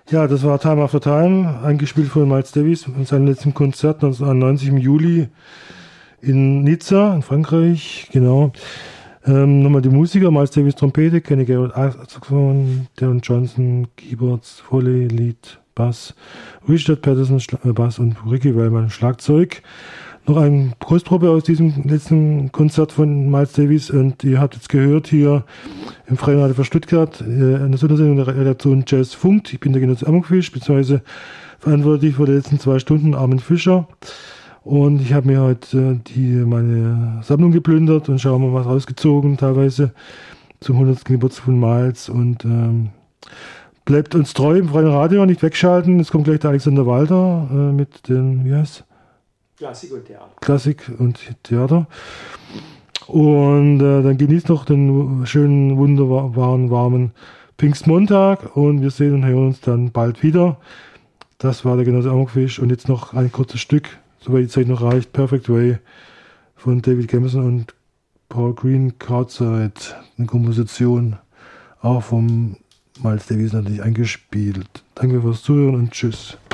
Ja, das war Time After Time, eingespielt von Miles Davis in seinem letzten Konzert 1991 im Juli in Nizza, in Frankreich, genau. Nochmal die Musiker: Miles Davis Trompete, Kenny Garrett Saxophon, Darren Johnson Keyboards, Foley, Lead, Bass, Richard Patterson Bass und Ricky Wellman Schlagzeug. Noch eine Kostprobe aus diesem letzten Konzert von Miles Davis, und ihr habt jetzt gehört hier im Freien Radio für Stuttgart in der Sondersendung der Redaktion Jazz Funkt. Ich bin der Genosse Amokfisch, beziehungsweise verantwortlich für die letzten 2 Stunden, Armin Fischer. Und ich habe mir heute meine Sammlung geplündert und schauen mal was rausgezogen, teilweise zum 100. Geburtstag von Miles. Und bleibt uns treu im Freien Radio, nicht wegschalten. Es kommt gleich der Alexander Walter mit den, wie heißt? Klassik und Theater. Klassik und Theater. Und dann genießt noch den schönen, wunderbaren, warmen Pfingstmontag, und wir sehen und hören uns dann bald wieder. Das war der Genosse Amokfisch, und jetzt noch ein kurzes Stück, soweit die Zeit noch reicht: Perfect Way von David Gamson und Paul Green Cardside. Eine Komposition auch vom Miles Davis natürlich eingespielt. Danke fürs Zuhören und tschüss.